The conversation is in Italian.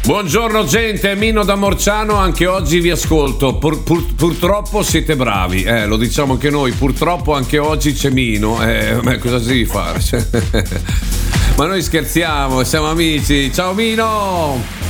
Buongiorno gente, Mino da Morciano, anche oggi vi ascolto. Purtroppo siete bravi, lo diciamo anche noi, purtroppo anche oggi c'è Mino, ma cosa si deve fare? Ma noi scherziamo, siamo amici. Ciao Mino!